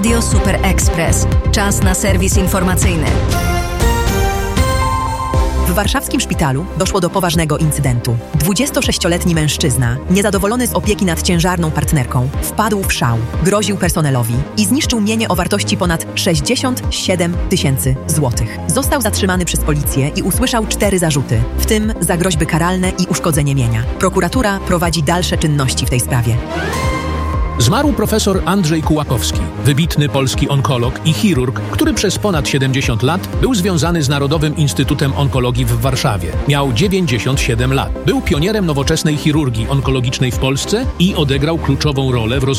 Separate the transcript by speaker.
Speaker 1: Radio Super Express. Czas na serwis informacyjny.
Speaker 2: W warszawskim szpitalu doszło do poważnego incydentu. 26-letni mężczyzna, niezadowolony z opieki nad ciężarną partnerką, wpadł w szał, groził personelowi i zniszczył mienie o wartości ponad 67 000 złotych. Został zatrzymany przez policję i usłyszał 4 zarzuty, w tym za groźby karalne i uszkodzenie mienia. Prokuratura prowadzi dalsze czynności w tej sprawie.
Speaker 3: Zmarł profesor Andrzej Kułakowski, wybitny polski onkolog i chirurg, który przez ponad 70 lat był związany z Narodowym Instytutem Onkologii w Warszawie. Miał 97 lat. Był pionierem nowoczesnej chirurgii onkologicznej w Polsce i odegrał kluczową rolę w rozwoju